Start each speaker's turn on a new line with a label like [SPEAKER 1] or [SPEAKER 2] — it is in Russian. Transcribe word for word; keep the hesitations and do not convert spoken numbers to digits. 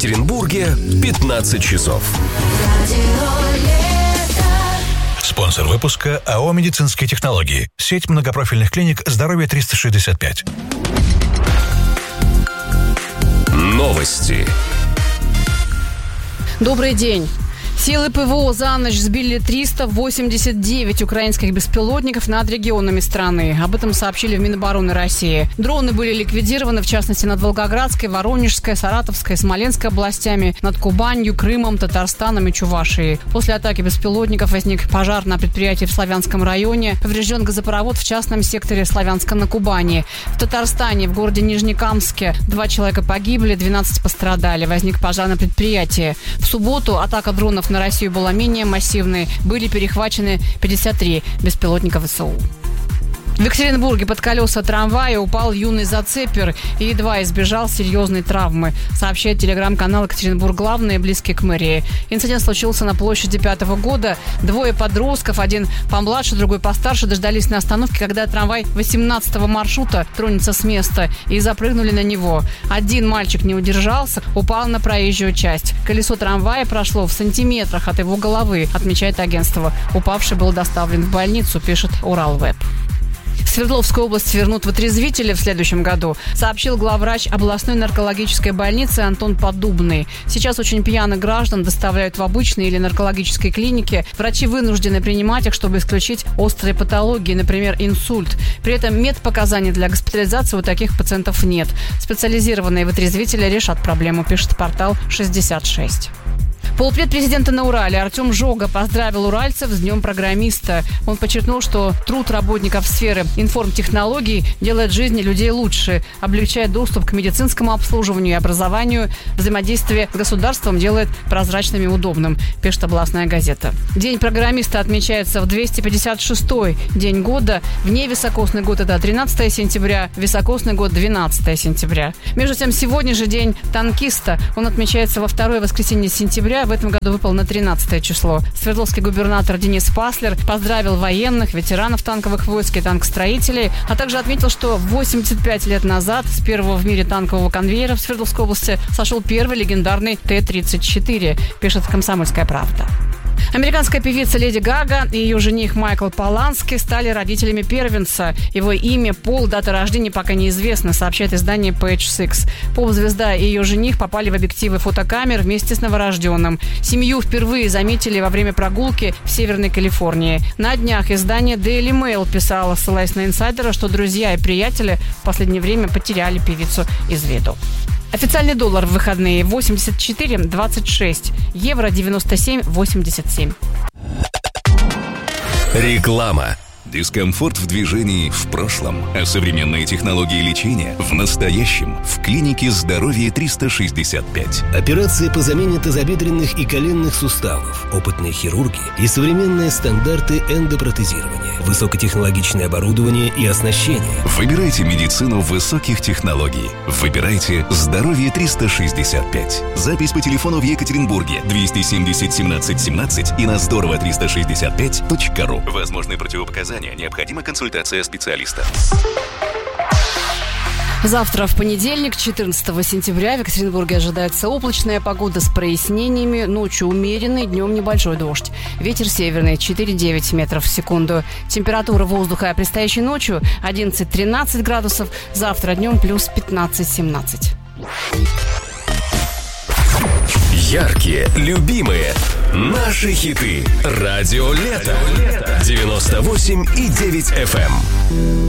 [SPEAKER 1] Екатеринбурге пятнадцать часов.
[SPEAKER 2] Спонсор выпуска АО «Медицинские технологии». Сеть многопрофильных клиник «Здоровье триста шестьдесят пять».
[SPEAKER 1] Новости.
[SPEAKER 3] Добрый день. Силы ПВО за ночь сбили триста восемьдесят девять украинских беспилотников над регионами страны. Об этом сообщили в Минобороны России. Дроны были ликвидированы, в частности, над Волгоградской, Воронежской, Саратовской, Смоленской областями, над Кубанью, Крымом, Татарстаном и Чувашией. После атаки беспилотников возник пожар на предприятии в Славянском районе. Поврежден газопровод в частном секторе Славянска на Кубани. В Татарстане, в городе Нижнекамске, два человека погибли, двенадцать пострадали. Возник пожар на предприятии. В субботу атака дронов на Россию была менее массивной. Были перехвачены пятьдесят три беспилотника ВСУ. В Екатеринбурге под колеса трамвая упал юный зацепер и едва избежал серьезной травмы, сообщает телеграм-канал «Екатеринбург главный», близкий к мэрии. Инцидент случился на площади пятого года. Двое подростков, один помладше, другой постарше, дождались на остановке, когда трамвай восемнадцатого маршрута тронется с места, и запрыгнули на него. Один мальчик не удержался, упал на проезжую часть. Колесо трамвая прошло в сантиметрах от его головы, отмечает агентство. Упавший был доставлен в больницу, пишет Уралвеб. В Свердловскую область вернут вытрезвители в следующем году, сообщил главврач областной наркологической больницы Антон Поддубный. Сейчас очень пьяных граждан доставляют в обычные или наркологические клиники. Врачи вынуждены принимать их, чтобы исключить острые патологии, например, инсульт. При этом медпоказаний для госпитализации у таких пациентов нет. Специализированные вытрезвители решат проблему, пишет портал шестьдесят шесть. Полпред президента на Урале Артем Жога поздравил уральцев с Днем программиста. Он подчеркнул, что труд работников сферы информтехнологий делает жизнь людей лучше, облегчает доступ к медицинскому обслуживанию и образованию, взаимодействие с государством делает прозрачным и удобным, пишет областная газета. День программиста отмечается в двести пятьдесят шестой день года. Вневисокосный год – это тринадцатое сентября, високосный год – двенадцатое сентября. Между тем, сегодня же день танкиста. Он отмечается во второе воскресенье сентября. В этом году выпал на тринадцатое число. Свердловский губернатор Денис Паслер поздравил военных, ветеранов танковых войск и танкостроителей, а также отметил, что восемьдесят пять лет назад с первого в мире танкового конвейера в Свердловской области сошел первый легендарный Т тридцать четыре, пишет «Комсомольская правда». Американская певица Леди Гага и ее жених Майкл Полански стали родителями первенца. Его имя, пол, дата рождения пока неизвестны, сообщает издание Page Six. Поп-звезда и ее жених попали в объективы фотокамер вместе с новорожденным. Семью впервые заметили во время прогулки в Северной Калифорнии. На днях издание Daily Mail писало, ссылаясь на инсайдера, что друзья и приятели в последнее время потеряли певицу из виду. Официальный доллар в выходные восемьдесят четыре двадцать шесть, евро девяносто семь восемьдесят семь.
[SPEAKER 1] Реклама.
[SPEAKER 4] Дискомфорт в движении в прошлом, а современные технологии лечения в настоящем. В клинике «Здоровье триста шестьдесят пять».
[SPEAKER 5] Операции по замене тазобедренных и коленных суставов, опытные хирурги и современные стандарты эндопротезирования, высокотехнологичное оборудование и оснащение.
[SPEAKER 4] Выбирайте медицину высоких технологий. Выбирайте «Здоровье триста шестьдесят пять». Запись по телефону в Екатеринбурге двести семьдесят семнадцать семнадцать и на здорово триста шестьдесят пять точка ру. Возможны противопоказания. Необходима консультация специалиста.
[SPEAKER 3] Завтра, в понедельник, четырнадцатого сентября, в Екатеринбурге ожидается облачная погода с прояснениями. Ночью умеренный, днем небольшой дождь. Ветер северный четыре-девять метров в секунду. Температура воздуха предстоящей ночью одиннадцать-тринадцать градусов. Завтра днем плюс пятнадцать-семнадцать.
[SPEAKER 1] Яркие, любимые, наши хиты. Радио Лето. девяносто восемь и девять эф эм.